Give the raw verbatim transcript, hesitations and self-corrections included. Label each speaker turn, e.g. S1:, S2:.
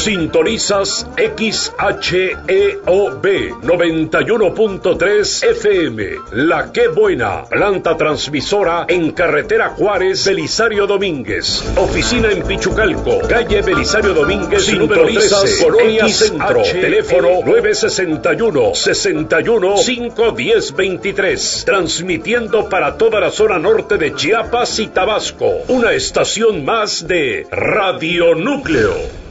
S1: Sintonizas X H E O B noventa y uno punto tres F M. La Qué Buena, planta transmisora en carretera Juárez, Belisario Domínguez. Oficina en Pichucalco, calle Belisario Domínguez, número trece, Colonia Centro. Teléfono nueve sesenta y uno, sesenta y uno, cinco diez veintitrés. Transmitiendo para toda la zona norte de Chiapas y Tabasco. Una estación más de Radio Núcleo.